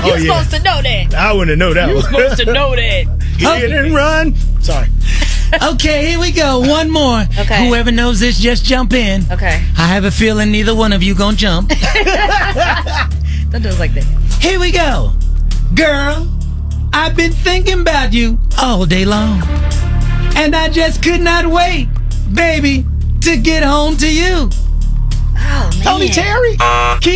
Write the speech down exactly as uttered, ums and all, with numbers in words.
Oh, You're yeah. supposed to know that. I wouldn't know that You're one. supposed to know that. Hit and run. Sorry. Okay, here we go. One more. Okay. Whoever knows this, just jump in. Okay. I have a feeling neither one of you gonna jump. Don't do it like that. Here we go. Girl, I've been thinking about you all day long. And I just could not wait, baby, to get home to you. Oh, man. Tony Terry.